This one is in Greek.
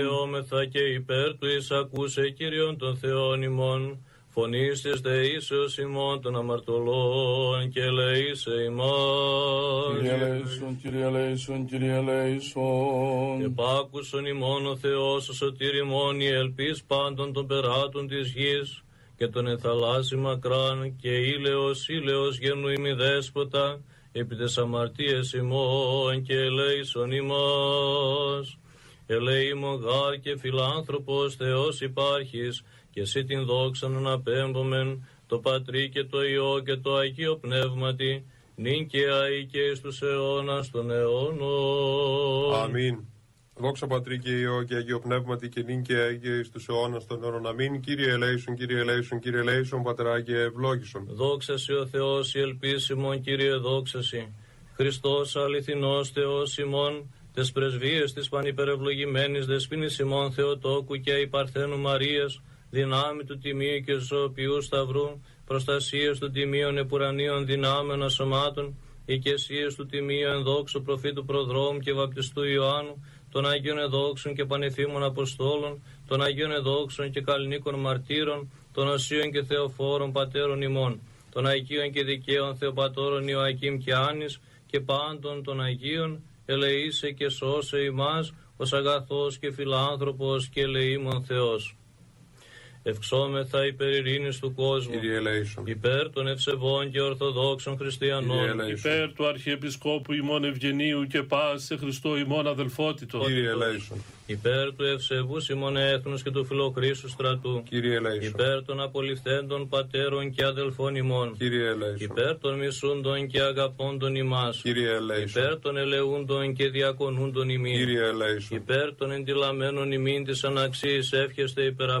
Θεόμεθα και υπέρ του εισακούσε Κύριον των Θεών ημών, φωνής της δεήσεως ημών των αμαρτωλών και ελεήσε ημάς. Κύριε ελέησον, Κύριε ελέησον, Κύριε ελέησον. Επάκουσον ημών ο Θεός ο σωτήρ ημών, η ελπίς πάντων των περάτων της γης, και τον εθαλάσσι μακράν και ήλαιος γεννού ημι δέσποτα, επί τες αμαρτίες ημών και ελέησον ημάς. Ελεήμον γάρ και φιλάνθρωπος Θεός υπάρχεις, και εσύ την δόξαν αναπέμπομεν, το Πατρί και το Υιό και το Αγίο Πνεύματι, νυν και αεί και εις τους αιώνας των αιώνων. Αμήν. Δόξα Πατρί και Υιό και Αγίο Πνεύματι και νυν και αεί και εις τους αιώνας των αιώνων. Αμήν. Κύριε ελέησον, Κύριε ελέησον, Κύριε ελέησον, Πατρά και ευλόγησον. Δόξα σοι ο Θεός, η ελπίσιμον, Κύριε δόξα σοι. Χριστός αληθινός Θεός ημών, τες πρεσβείες της πανυπερευλογημένης δεσποίνης ημών Θεοτόκου και η Παρθένου Μαρίας, δυνάμει του τιμίου και ζωοποιού σταυρού, προστασίες του τιμίων επουρανίων δυνάμεων ασωμάτων, οικεσίες του τιμίου ενδόξου προφήτου προδρόμου και βαπτιστού Ιωάννου, των Αγίων Εδόξων και Πανεφήμων Αποστόλων, των Αγίων Εδόξων και Καλλινίκων Μαρτύρων, των Οσίων και Θεοφόρων Πατέρων ημών, των Αγίων και Δικαίων Θεοπατώρων Ιωακήμ και Άννης και πάντων των Αγίων, ελεήσε και σώσε ημάς, ως αγαθός και φιλάνθρωπος και ελεήμων Θεός. Ευξόμεθα υπέρ ειρήνης του κόσμου, Κύριε ελέησον. υπέρ των ευσεβών και ορθοδόξων χριστιανών, Υπέρ του Αρχιεπισκόπου ημών Ευγενίου και πας σε Χριστό ημών αδελφότητο. Κύριε ελέησον. υπέρ του ευσεβούς ημών έθνους και του φιλοχρήσου στρατού, Κύριε ελέησον. υπέρ των απολυθέντων πατέρων και αδελφών ημών, Κύριε ελέησον. υπέρ των μισούντων και αγαπώντων ημάς, Κύριε ελέησον. υπέρ των ελεούντων και διακονούντων ημίν, Κύριε ελέησον. υπέρ των εντυλαμένων ημίν της αναξίης εύχεστε υπερ